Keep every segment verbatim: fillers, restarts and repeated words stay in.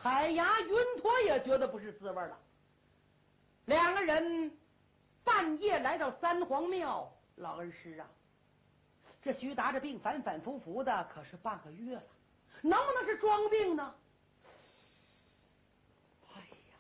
海牙云陀也觉得不是滋味了。两个人半夜来到三皇庙，老恩师啊，这徐达这病反反复复的，可是半个月了，能不能是装病呢？哎呀，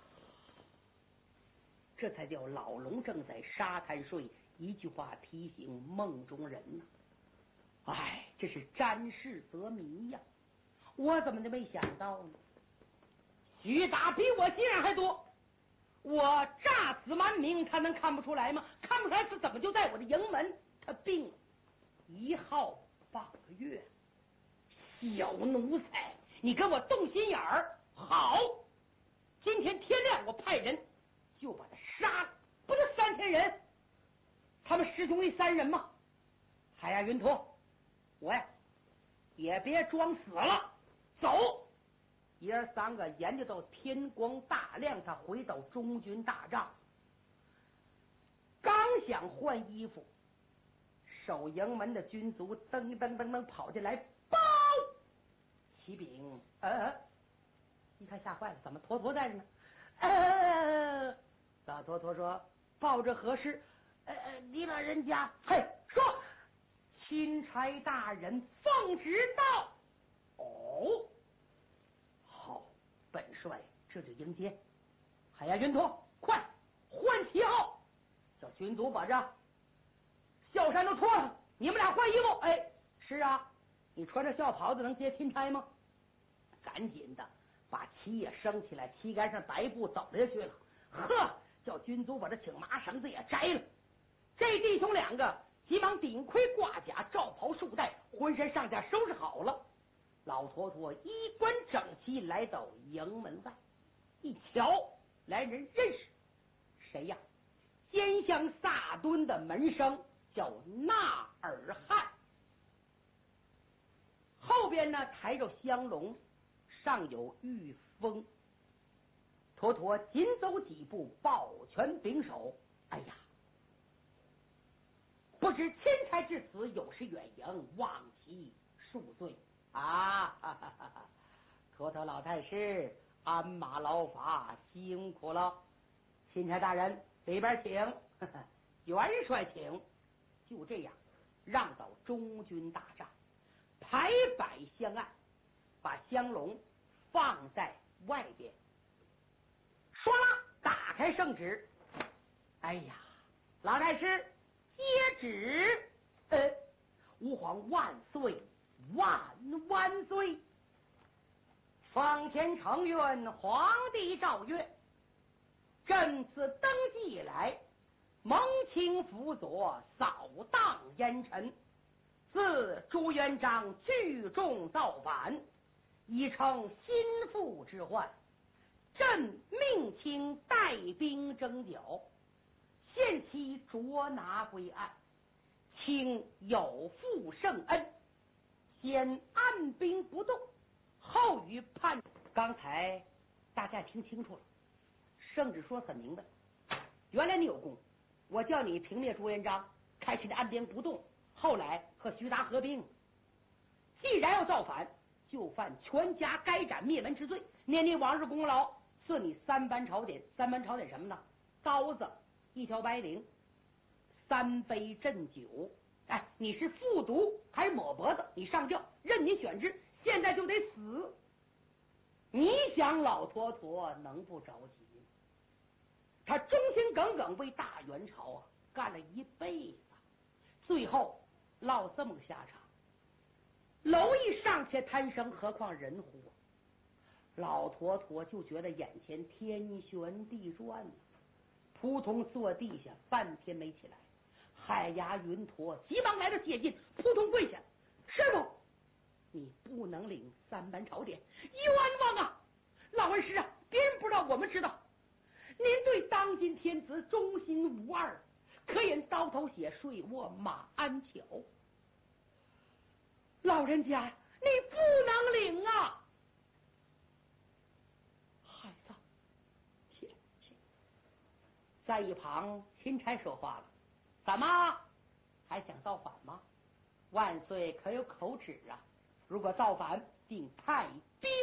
这才叫老龙正在沙滩睡，一句话提醒梦中人呢。哎，这是沾事则迷呀！我怎么就没想到呢？徐达比我心眼还多，我诈死瞒名，他能看不出来吗？看不出来，他怎么就在我的营门？他病了一号半个月，小奴才，你跟我动心眼儿！好，今天天亮，我派人就把他杀了。不就三千人？他们师兄弟三人吗？海呀，云陀，我呀也别装死了，走！爷儿三个研究到天光大亮，他回到中军大帐，刚想换衣服，守营门的军卒噔噔噔噔跑进来，报启禀，呃，一看吓坏了，怎么坨坨在这呢？呃，老坨坨说：“报这何事？呃，你老人家，嘿，说，钦差大人奉旨到。”哦，好，本帅这就迎接。海呀，云陀，快换旗号，叫军卒把这校衫都脱了，你们俩换衣服。哎，是啊，你穿着校袍子能接钦差吗？赶紧的把旗也升起来，旗杆上白布走下去了。呵，叫军卒把这请麻绳子也摘了。这弟兄两个急忙顶盔挂甲，罩袍束带，浑身上下收拾好了。老坨坨衣冠整齐，来到营门外，一瞧，来人认识，谁呀？监乡萨敦的门生，叫纳尔汗。后边呢抬着香笼，上有玉峰。坨坨紧走几步，抱拳拱手。哎呀，不知钦差至此，有失远迎，望其恕罪啊！哈哈哈哈，坨坨老太师，鞍马劳乏，辛苦了。钦差大人，里边请。呵呵，元帅请。就这样，让到中军大帐，排摆香案，把香笼放在外边。唰啦，打开圣旨。哎呀，老太师接旨。呃，吾皇万岁万万岁！奉天承运，皇帝诏曰：朕自登基以来，蒙清辅佐，扫荡烟尘，自朱元璋聚众造反，已成心腹之患。朕命卿带兵征剿，限期捉拿归案，卿有负圣恩，先按兵不动，后于判。刚才大家听清楚了，圣旨说很明白，原来你有功，我叫你平灭朱元璋，开始的按兵不动，后来和徐达合并，既然要造反，就犯全家该斩灭门之罪，念你往日功劳，赐你三班朝典。三班朝典什么呢？刀子，一条白绫，三杯鸩酒。哎，你是复读还是抹脖子？你上轿，任你选之。现在就得死。你想老坨坨能不着急？他忠心耿耿为大元朝啊干了一辈子，最后落这么个下场。蝼蚁尚且贪生，何况人乎？老坨坨就觉得眼前天旋地转，扑通坐地下，半天没起来。海牙云陀急忙来到接近，扑通跪下：师傅，你不能领三班朝典，冤枉啊！老恩师啊，别人不知道，我们知道，您对当今天子忠心无二，可引刀头血，睡卧马鞍桥。老人家，你不能领啊！孩子，天天在一旁，钦差说话了：怎么还想造反吗？万岁可有口旨啊？如果造反，定派兵